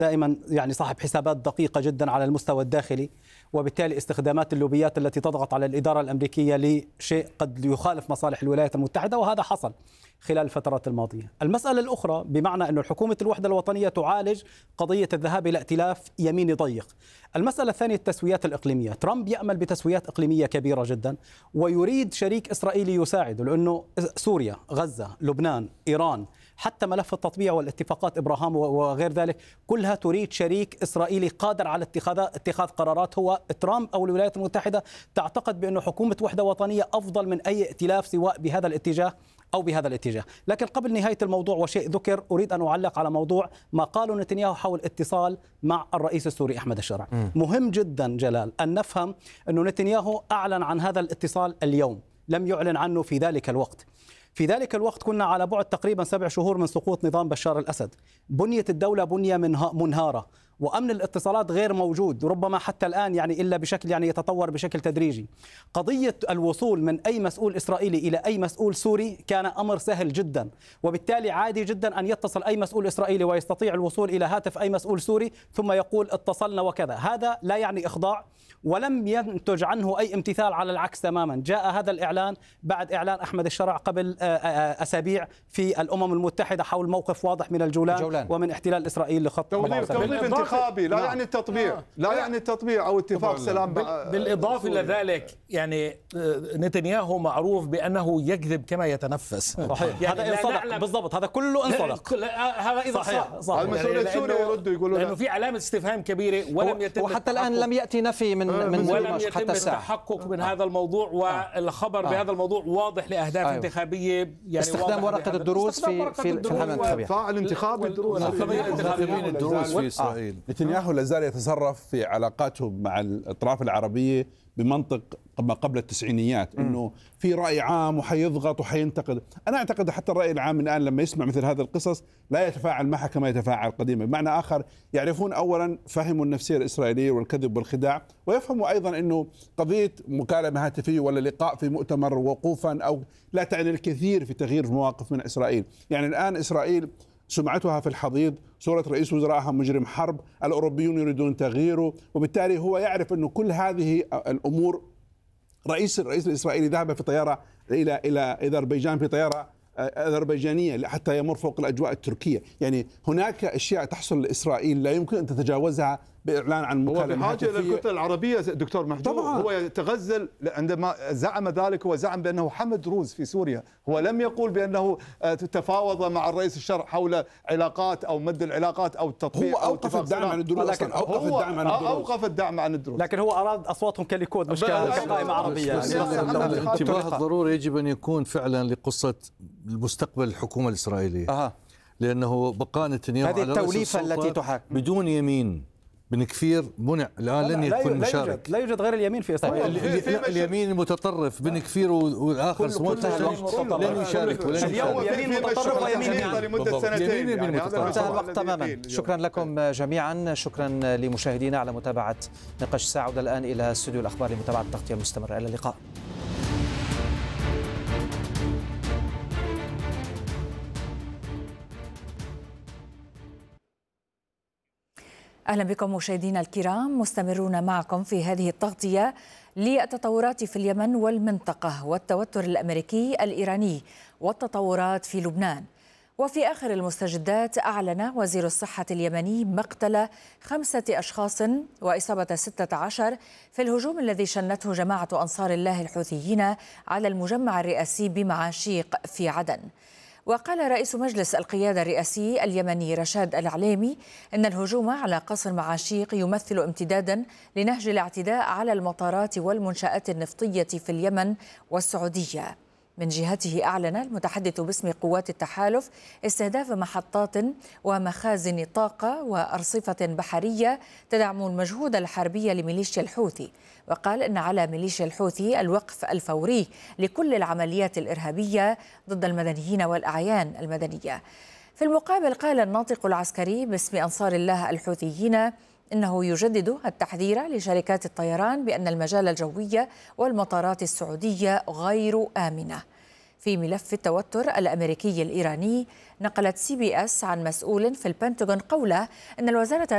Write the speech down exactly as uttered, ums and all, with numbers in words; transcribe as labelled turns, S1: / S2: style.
S1: دائما يعني صاحب حسابات دقيقة جدا على المستوى الداخلي، وبالتالي استخدامات اللوبيات التي تضغط على الإدارة الأمريكية لشيء قد يخالف مصالح الولايات المتحدة، وهذا حصل خلال الفترات الماضية. المسألة الأخرى بمعنى أن الحكومة الوحدة الوطنية تعالج قضية الذهاب إلى ائتلاف يميني ضيق. المسألة الثانية التسويات الإقليمية. ترامب يأمل بتسويات إقليمية كبيرة جدا ويريد شريك إسرائيلي يساعده، لأنه سوريا، غزة، لبنان، إيران، حتى ملف التطبيع والاتفاقات إبراهام وغير ذلك، كلها تريد شريك إسرائيلي قادر على اتخاذ اتخاذ قرارات. هو ترامب أو الولايات المتحدة تعتقد بأن حكومة وحدة وطنية أفضل من أي ائتلاف سواء بهذا الاتجاه أو بهذا الاتجاه. لكن قبل نهاية الموضوع وشيء ذكر، أريد أن أعلق على موضوع ما قاله نتنياهو حول اتصال مع الرئيس السوري أحمد الشرع. م. مهم جدا جلال أن نفهم أن نتنياهو أعلن عن هذا الاتصال اليوم، لم يعلن عنه في ذلك الوقت. في ذلك الوقت كنا على بعد تقريبا سبع شهور من سقوط نظام بشار الأسد، بنية الدولة بنية منهارة، وأمن الاتصالات غير موجود، ربما حتى الآن يعني إلا بشكل يعني يتطور بشكل تدريجي. قضية الوصول من أي مسؤول إسرائيلي إلى أي مسؤول سوري كان أمر سهل جدا، وبالتالي عادي جدا أن يتصل أي مسؤول إسرائيلي ويستطيع الوصول إلى هاتف أي مسؤول سوري ثم يقول اتصلنا وكذا. هذا لا يعني إخضاع ولم ينتج عنه أي امتثال، على العكس تماما. جاء هذا الإعلان بعد إعلان أحمد الشرع قبل أسابيع في الأمم المتحدة حول موقف واضح من الجولان جولان. ومن احتلال إسرائيل لخط
S2: توظيف انتخابي لا يعني التطبيع، لا يعني التطبيع أو اتفاق سلام.
S3: بالإضافة إلى ذلك يعني نتنياهو معروف بأنه يكذب كما يتنفس.
S1: صحيح. يعني هذا انصدق بالضبط، هذا كله انصدق.
S3: هذا إذا
S1: صحيح. صح.
S2: المسؤول السوري يردوا يقولوا
S3: لأنه في علامة استفهام كبيرة ولم يتم
S4: وحتى الآن لم يأتي نفي من من
S3: ولم يتم التحقق من هذا الموضوع، والخبر بهذا الموضوع واضح لأهداف
S4: أيوة.
S3: انتخابية، يعني
S4: استخدام ورقة الدروس في في الحملة الانتخابية،
S2: فاعل انتخابي الدروس
S5: الدروس في إسرائيل. نتنياهو لازال يتصرف في علاقاته مع الأطراف العربية بمنطق ما قبل التسعينيات، انه في راي عام وحيضغط وحينتقد. انا اعتقد حتى الراي العام الان لما يسمع مثل هذه القصص لا يتفاعل معها كما يتفاعل قديما. بمعنى اخر يعرفون اولا، فهموا النفسيه الاسرائيليه والكذب والخداع، ويفهموا ايضا انه قضيه مكالمه هاتفيه ولا لقاء في مؤتمر وقوفا او لا تعني الكثير في تغيير مواقف من اسرائيل. يعني الان اسرائيل سمعتها في الحضيض، صورة رئيس وزرائها مجرم حرب، الأوروبيون يريدون تغييره، وبالتالي هو يعرف أنه كل هذه الأمور. رئيس الرئيس الإسرائيلي ذهب في طيارة إلى إلى أذربيجان في طيارة أذربيجانية حتى يمر فوق الأجواء التركية. يعني هناك أشياء تحصل لإسرائيل لا يمكن أن تتجاوزها بإعلان عن مكالمة.
S2: هو بحاجة إلى الكتلة العربية دكتور محجوب.
S5: طبعا.
S2: هو يتغزل عندما زعم ذلك، هو زعم بأنه حمد دروز في سوريا، هو لم يقول بأنه تفاوض مع الرئيس الشرع حول علاقات أو مد العلاقات أو التطبيع.
S5: هو أوقف الدعم عن الدروز أصلا، أوقف الدعم عن الدروز.
S2: أوقف الدعم عن الدروز،
S1: لكن هو أراد أصواتهم كليكود مش كقائمة عربية.
S6: الانتباه الضروري يجب أن يكون فعلا لقصة المستقبل الحكومة الإسرائيلية.
S4: أه.
S6: لأنه بقى نتنياهو
S4: هذه التوليفة التي تحاك
S6: بدون يمين. بن كفير منع الآن لن يكون مشارك.
S1: لا يوجد غير اليمين في إسرائيل.
S6: اليمين المتطرف بن كفير والآخر سموتريتش لن يشارك.
S1: اليوم يمين متطرف ويمين
S2: لمدة سنتين.
S4: انتهى الوقت تماما. شكرا لكم جميعا، شكرا لمشاهدينا على متابعة نقاش الساعة. عودة الآن إلى استوديو الأخبار لمتابعة التغطية المستمرة. إلى اللقاء.
S7: أهلا بكم مشاهدينا الكرام، مستمرون معكم في هذه التغطية للتطورات في اليمن والمنطقة والتوتر الأمريكي الإيراني والتطورات في لبنان. وفي آخر المستجدات، أعلن وزير الصحة اليمني مقتل خمسة أشخاص وإصابة ستة عشر في الهجوم الذي شنته جماعة أنصار الله الحوثيين على المجمع الرئاسي بمعاشيق في عدن. وقال رئيس مجلس القيادة الرئاسي اليمني رشاد العليمي إن الهجوم على قصر معاشيق يمثل امتدادا لنهج الاعتداء على المطارات والمنشآت النفطية في اليمن والسعودية. من جهته أعلن المتحدث باسم قوات التحالف استهداف محطات ومخازن طاقة وأرصفة بحرية تدعم المجهود الحربي لميليشيا الحوثي، وقال إن على ميليشيا الحوثي الوقف الفوري لكل العمليات الإرهابية ضد المدنيين والأعيان المدنية. في المقابل، قال الناطق العسكري باسم أنصار الله الحوثيين إنه يجدد التحذير لشركات الطيران بأن المجال الجوي والمطارات السعودية غير آمنة. في ملف التوتر الأمريكي الإيراني، نقلت سي بي اس عن مسؤول في البنتاغون قوله إن الوزارة